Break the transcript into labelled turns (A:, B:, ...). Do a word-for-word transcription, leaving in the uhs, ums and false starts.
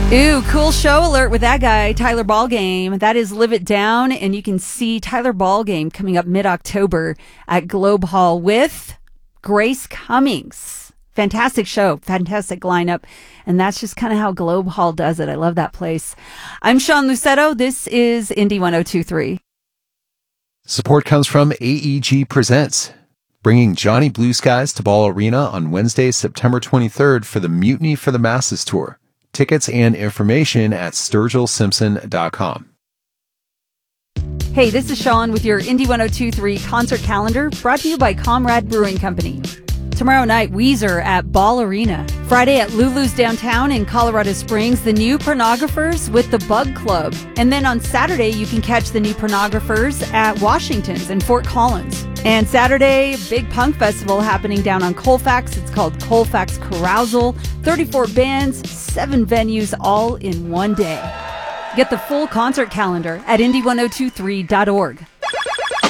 A: Ooh, cool show alert with that guy, Tyler Ballgame. That is Live It Down, and you can see Tyler Ballgame coming up mid-October at Globe Hall with Grace Cummings. Fantastic show, fantastic lineup, and that's just kind of how Globe Hall does it. I love that place. I'm Sean Lucetto. This is Indy one oh two point three.
B: Support comes from A E G Presents, bringing Johnny Blue Skies to Ball Arena on Wednesday, September twenty-third for the Mutiny for the Masses Tour. Tickets and information at sturgill simpson dot com.
A: Hey, this is Sean with your Indy one oh two point three concert calendar, brought to you by Comrade Brewing Company. Tomorrow night, Weezer at Ball Arena. Friday at Lulu's downtown in Colorado Springs, the New Pornographers with the Bug Club. And then on Saturday, you can catch the New Pornographers at Washington's in Fort Collins. And Saturday, big punk festival happening down on Colfax. It's called Colfax Carousal. thirty-four bands, seven venues, all in one day. Get the full concert calendar at indy ten twenty-three dot org.